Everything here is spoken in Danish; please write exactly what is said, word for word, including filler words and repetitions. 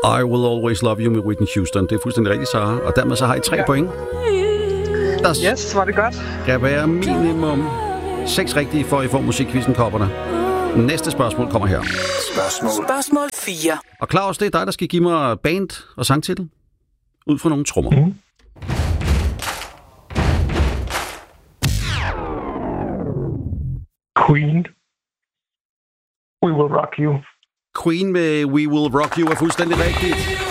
I Will Always Love You med Whitney Houston. Det er fuldstændig rigtigt, Sara. Og dermed så har I tre ja. point. Der yes, var det godt. Skal være minimum seks rigtige, for I får musikquizzen kopperne. Næste spørgsmål kommer her. Spørgsmål. Spørgsmål fire. Og Claus, det er dig, der skal give mig band og sangtitel. Ud fra nogle trommer. Mm. Queen. We Will Rock You. Queen med We Will Rock You er fuldstændig rigtigt.